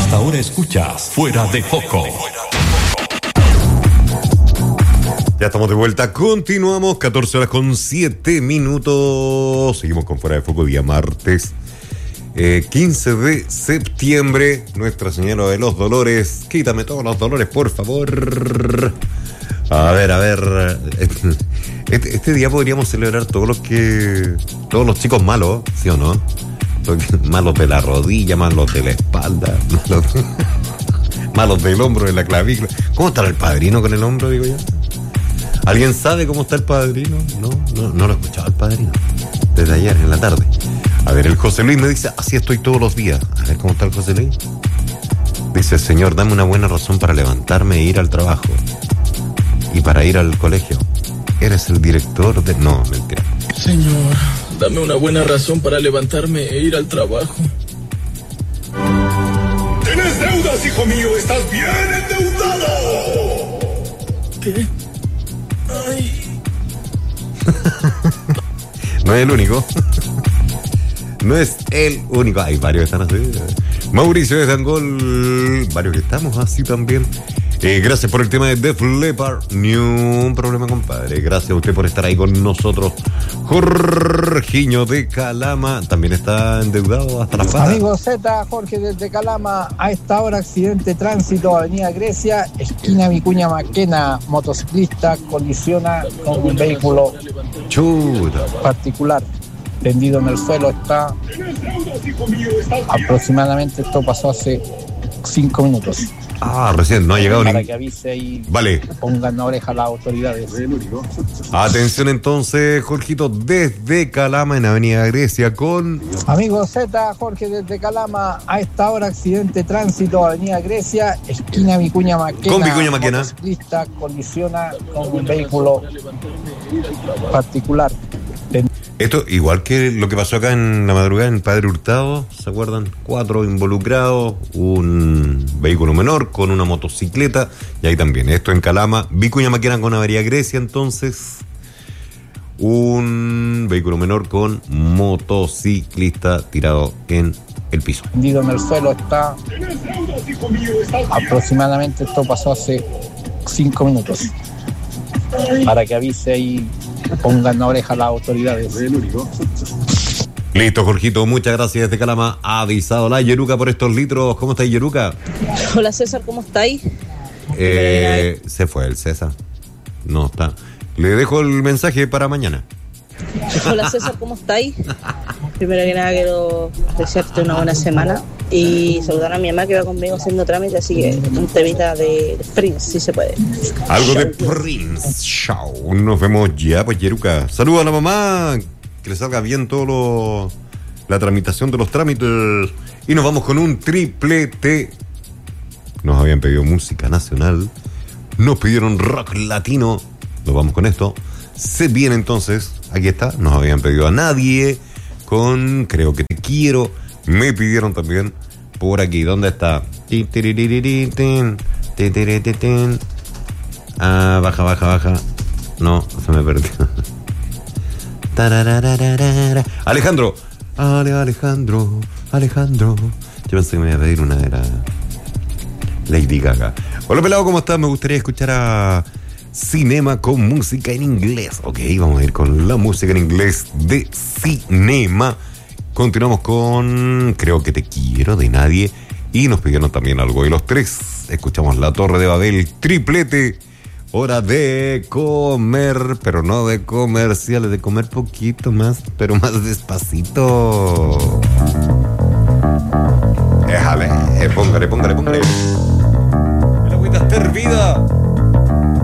Hasta ahora escuchas Fuera de Foco. Ya estamos de vuelta, continuamos, 14 horas con 7 minutos. Seguimos con Fuera de Foco, día martes 15 de septiembre. Nuestra Señora de los Dolores, quítame todos los dolores, por favor. A ver, este día podríamos celebrar todos los chicos malos, ¿sí o no? Malos de la rodilla, malos de la espalda, malos del hombro, de la clavícula. ¿Cómo estará el padrino con el hombro, digo yo? ¿Alguien sabe cómo está el padrino? No lo he escuchado el padrino desde ayer en la tarde. A ver, el José Luis me dice, así estoy todos los días. A ver, ¿cómo está el José Luis? Dice, Señor, dame una buena razón para levantarme e ir al trabajo y para ir al colegio. Eres el director de... No, mentira. Señor, dame una buena razón para levantarme e ir al trabajo. ¿Tienes deudas, hijo mío? ¡Estás bien endeudado! ¿Qué? Ay. No es el único. No es el único. Hay varios que están así. Mauricio de Dangol. Varios que estamos así también. Gracias por el tema de Def Leppard. Ni un problema, compadre. Gracias a usted por estar ahí con nosotros. Jorginho de Calama también está endeudado hasta las patas. Amigo Z, Jorge desde Calama. A esta hora, accidente tránsito, Avenida Grecia, esquina Vicuña Maquena. Motociclista colisiona con un vehículo Chuta. particular. Tendido en el suelo está. Aproximadamente esto pasó hace 5 minutos. Ah, recién, no ha llegado para que avise y vale. Pongan la oreja a las autoridades. Atención entonces, Jorgito, desde Calama en Avenida Grecia con... Amigo Z, Jorge desde Calama. A esta hora, accidente tránsito, Avenida Grecia, esquina Vicuña Maquena. Con Vicuña Maquena. Motociclista colisiona con un vehículo particular. Esto igual que lo que pasó acá en la madrugada en Padre Hurtado, ¿se acuerdan? 4 involucrados, un vehículo menor con una motocicleta, y ahí también, esto en Calama, Vicuña Maquena con Avenida Grecia, entonces, un vehículo menor con motociclista tirado en el piso. Tendido en el suelo está. Aproximadamente esto pasó hace 5 minutos. Para que avise y pongan la oreja a las autoridades. Listo, Jorgito, muchas gracias desde Calama. Ha avisado la Yeruca por estos litros. ¿Cómo está Yeruca? Hola César, ¿cómo estáis? Se fue el César. No está. Le dejo el mensaje para mañana. Hola César, ¿cómo estáis? Primero que nada quiero desearte una buena semana y saludar a mi mamá que va conmigo haciendo trámite, así que un temita de Prince, si se puede. Algo de Prince. Chao. Nos vemos ya, pues, Yeruca. Saludos a la mamá. Que le salga bien la tramitación de los trámites. Y nos vamos con un triplete. Nos habían pedido música nacional. Nos pidieron rock latino. Nos vamos con esto. Se viene entonces. Aquí está. Nos habían pedido a Nadie. Con Creo que te quiero. Me pidieron también por aquí. ¿Dónde está? Ah, baja. No, se me perdió. Alejandro. Alejandro. Yo pensé que me iba a pedir una de la Lady Gaga. Hola, pelado, ¿cómo estás? Me gustaría escuchar a Cinema con música en inglés. Ok, vamos a ir con la música en inglés de Cinema. Continuamos con Creo que te quiero de Nadie. Y nos pidieron también algo de los tres. Escuchamos La Torre de Babel, triplete. Hora de comer, pero no de comerciales, de comer poquito más, pero más despacito. Déjale, póngale. El agüita está hervida.